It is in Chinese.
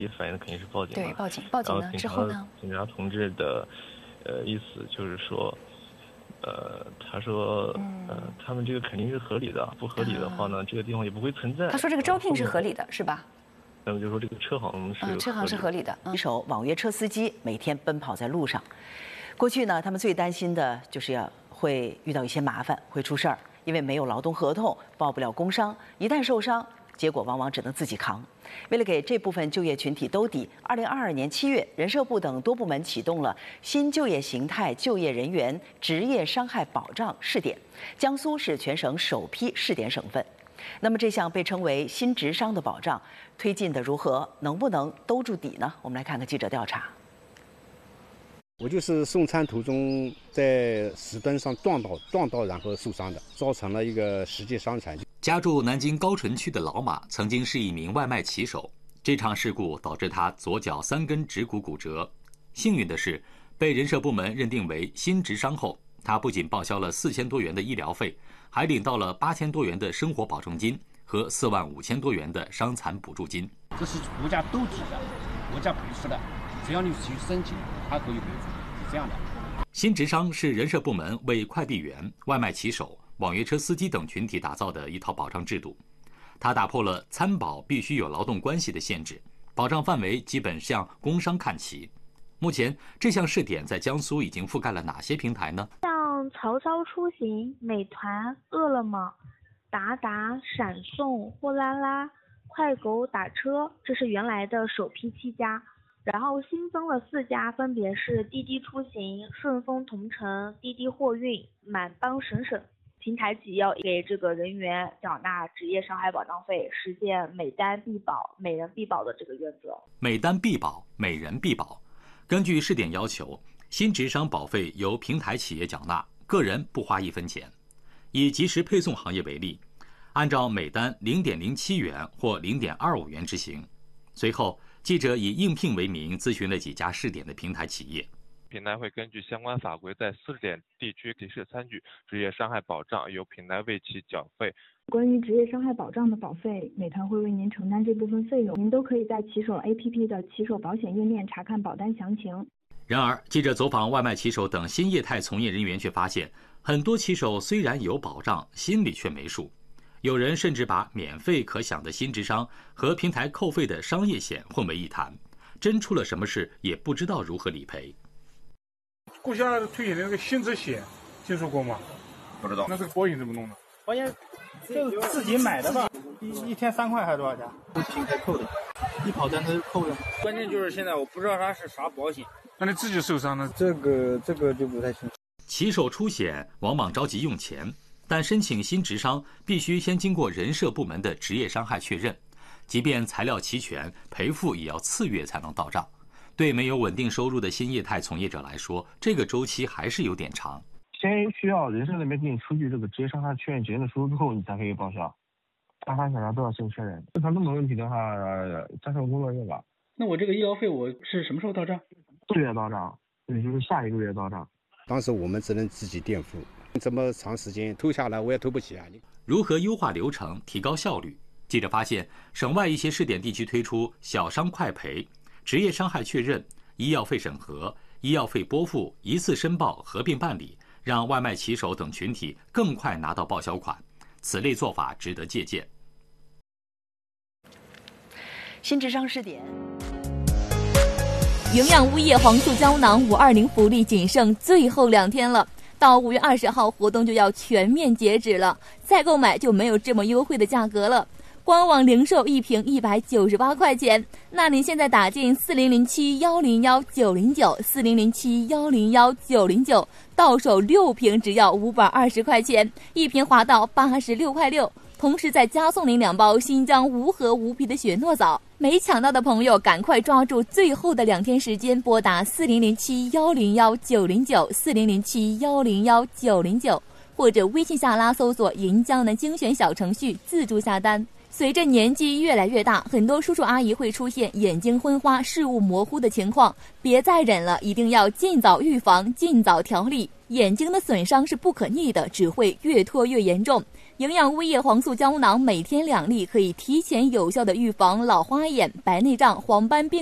第一反应肯定是报警。 对，报警呢之后呢？ 警察同志的意思就是说，他说他们这个肯定是合理的，不合理的话呢，这个地方也不会存在。 他说这个招聘是合理的，是吧？ 那么就说这个车行是合理的。 一手网约车司机每天奔跑在路上，过去呢，他们最担心的就是会遇到一些麻烦，会出事儿，因为没有劳动合同，报不了工伤，一旦受伤，结果往往只能自己扛。为了给这部分就业群体兜底，2022年7月，人社部等多部门启动了新就业形态就业人员职业伤害保障试点，江苏是全省首批试点省份。那么这项被称为新职伤的保障推进的如何，能不能兜住底呢？我们来看看记者调查。 我就是送餐途中在石墩上撞到，然后受伤的，造成了一个实际伤残。 家住南京高淳区的老马曾经是一名外卖骑手，这场事故导致他左脚3根指骨骨折。幸运的是，被人社部门认定为新职伤后，他不仅报销了4000多元的医疗费，还领到了8000多元的生活保证金和4万5千多元的伤残补助金。 这是国家兜底的，国家赔付的，只要你去申请，它可以赔付，是这样的。 新职伤是人社部门为快递员、外卖骑手、网约车司机等群体打造的一套保障制度，它打破了参保必须有劳动关系的限制，保障范围基本向工伤看齐。目前，这项试点在江苏已经覆盖了哪些平台呢？ 像曹操出行、美团、饿了么、达达、闪送、货拉拉、快狗打车，这是原来的首批7家，然后新增了4家，分别是滴滴出行、顺丰同城、滴滴货运、满帮省省。平台企业要给这个人员缴纳职业伤害保障费，实现每单必保、每人必保的这个原则。 每单必保，每人必保。根据试点要求，新职伤保费由平台企业缴纳，个人不花1分钱。以即时配送行业为例，按照每单0.07元或0.25元执行。随后，记者以应聘为名咨询了几家试点的平台企业。 平台会根据相关法规，在试点地区提示参与职业伤害保障，由平台为其缴费。 关于职业伤害保障的保费，美团会为您承担这部分费用，您都可以在骑手 APP 的骑手保险页面查看保单详情。 然而，记者走访外卖骑手等新业态从业人员却发现，很多骑手虽然有保障，心里却没数。有人甚至把免费可享的新职伤和平台扣费的商业险混为一谈，真出了什么事也不知道如何理赔。 国家推行的那个新职险，听说过吗？ 不知道。 那这个保险怎么弄的？ 保险就自己买的吧，一天3块还是多少钱？ 平台扣的，一跑单它是扣的。 关键就是现在我不知道它是啥保险。 那你自己受伤呢？ 这个就不太清楚。 骑手出险往往着急用钱，但申请新职伤必须先经过人社部门的职业伤害确认，即便材料齐全，赔付也要次月才能到账。对没有稳定收入的新业态从业者来说，这个周期还是有点长。 先需要人社那边给你出具这个职业伤害确认结论的书之后，你才可以报销。大大小小都要先确认。正常这么问题的话，3-4个工作日吧。 那我这个医疗费我是什么时候到账 ？4月到账，也就是下一个月到账。 当时我们只能自己垫付，这么长时间拖下来我也拖不起啊。 如何优化流程，提高效率？记者发现，省外一些试点地区推出小伤快赔、职业伤害确认、医药费审核、医药费拨付、一次申报合并办理，让外卖骑手等群体更快拿到报销款。此类做法值得借鉴。 新职伤试点。 营养物业黄素胶囊520福利仅剩最后2天了，到5月20号活动就要全面截止了，再购买就没有这么优惠的价格了。官网零售1瓶198块钱，那您现在打进40071019094007101909，到手6瓶只要520块钱，1瓶划到86块6，同时再加送您2包新疆无核无皮的雪诺枣。没抢到的朋友赶快抓住最后的2天时间，拨打40071019094007101909，或者微信下拉搜索银江南精选小程序自助下单。随着年纪越来越大，很多叔叔阿姨会出现眼睛昏花、视物模糊的情况，别再忍了，一定要尽早预防，尽早调理。 眼睛的损伤是不可逆的，只会越拖越严重。营养物叶黄素胶囊每天2粒，可以提前有效的预防老花眼、白内障、黄斑病。